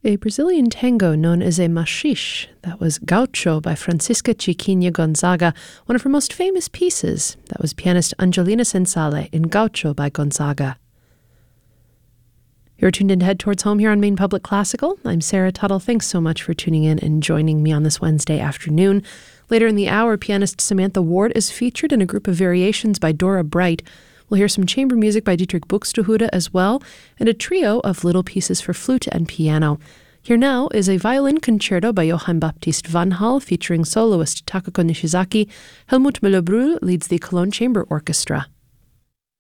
A Brazilian tango known as a machixe, that was Gaucho by Francisca Chiquinha Gonzaga, one of her most famous pieces. That was pianist Angelina Sensale in Gaucho by Gonzaga. You're tuned in to Head Towards Home here on Maine Public Classical. I'm Sarah Tuttle. Thanks so much for tuning in and joining me on this Wednesday afternoon. Later in the hour, pianist Samantha Ward is featured in a group of variations by Dora Bright. We'll hear some chamber music by Dietrich Buxtehude as well, and a trio of little pieces for flute and piano. Here now is a violin concerto by Johann Baptist van Hal featuring soloist Takako Nishizaki. Helmut Müller-Brühl leads the Cologne Chamber Orchestra.